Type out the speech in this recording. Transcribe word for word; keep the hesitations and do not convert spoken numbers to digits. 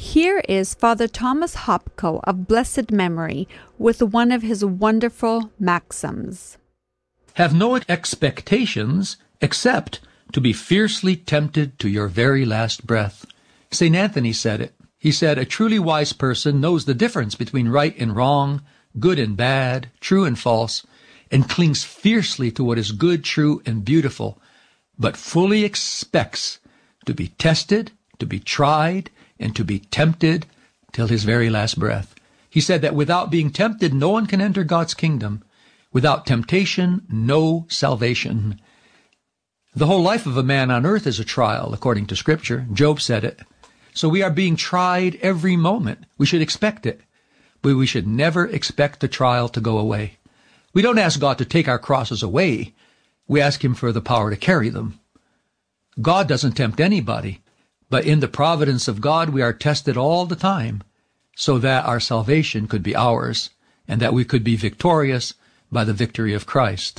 Here is Father Thomas Hopko of blessed memory with one of his wonderful maxims. Have no expectations except to be fiercely tempted to your very last breath. Saint Anthony said it. He said, a truly wise person knows the difference between right and wrong, good and bad, true and false, and clings fiercely to what is good, true, and beautiful, but fully expects to be tested, to be tried, and to be tempted till his very last breath. He said that without being tempted, no one can enter God's kingdom. Without temptation, no salvation. The whole life of a man on earth is a trial, according to Scripture. Job said it. So we are being tried every moment. We should expect it. But we should never expect the trial to go away. We don't ask God to take our crosses away. We ask Him for the power to carry them. God doesn't tempt anybody. But in the providence of God, we are tested all the time so that our salvation could be ours and that we could be victorious by the victory of Christ.